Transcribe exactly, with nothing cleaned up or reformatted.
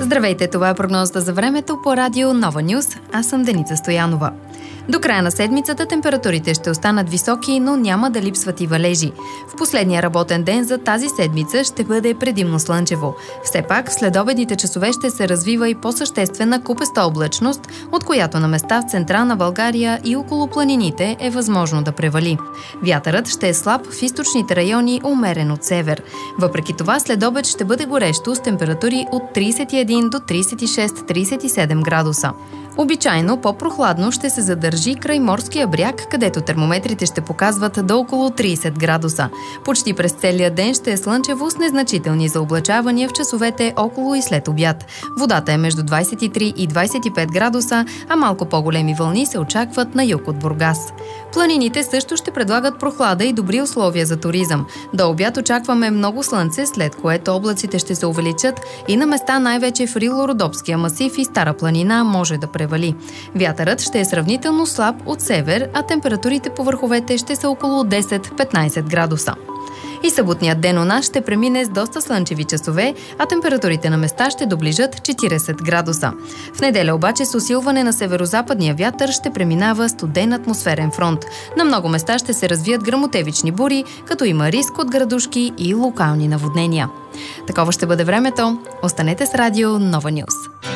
Здравейте, това е прогнозата за времето по радио Нова Нюз. Аз съм Деница Стоянова. До края на седмицата температурите ще останат високи, но няма да липсват и валежи. В последния работен ден за тази седмица ще бъде предимно слънчево. Все пак, в следобедните часове ще се развива и по-съществена купеста облачност, от която на места в централна България и около планините е възможно да превали. Вятърът ще е слаб в източните райони, умерен от север. Въпреки това, следобед ще бъде горещо с температури от тридесет и един до тридесет и шест до тридесет и седем градуса. Обичайно по-прохладно ще се задържи край морския бряг, където термометрите ще показват до около тридесет градуса. Почти през целия ден ще е слънчево с незначителни заоблачавания в часовете около и след обяд. Водата е между двадесет и три и двадесет и пет градуса, а малко по-големи вълни се очакват на юг от Бургас. Планините също ще предлагат прохлада и добри условия за туризъм. До обяд очакваме много слънце, след което облаците ще се увеличат и на места най-вече в Рило-Родопския масив и Стара планина може да превали. Вятърът ще е сравнително слаб от север, а температурите по върховете ще са около десет до петнадесет градуса. И съботният ден у нас ще премине с доста слънчеви часове, а температурите на места ще доближат четиридесет градуса. В неделя обаче с усилване на северозападния вятър ще преминава студен атмосферен фронт. На много места ще се развият гръмотевични бури, като има риск от градушки и локални наводнения. Такова ще бъде времето. Останете с радио Нова Нюз.